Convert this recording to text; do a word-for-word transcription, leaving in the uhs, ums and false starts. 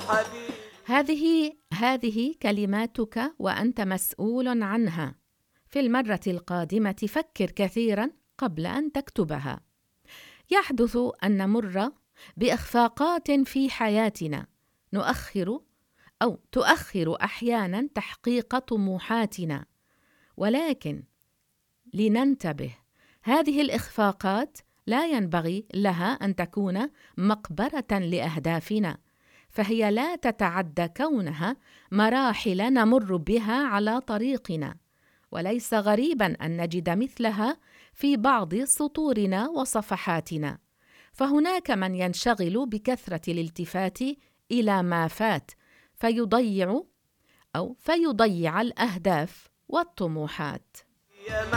هذه هذه كلماتك وأنت مسؤول عنها. في المرة القادمة فكر كثيراً قبل أن تكتبها. يحدث أن نمر بإخفاقات في حياتنا، نؤخر أو تؤخر أحياناً تحقيق طموحاتنا، ولكن لننتبه، هذه الإخفاقات لا ينبغي لها أن تكون مقبرة لأهدافنا، فهي لا تتعدى كونها مراحل نمر بها على طريقنا، وليس غريباً أن نجد مثلها في بعض سطورنا وصفحاتنا. فهناك من ينشغل بكثرة الالتفات إلى ما فات فيضيع أو فيضيع الأهداف والطموحات.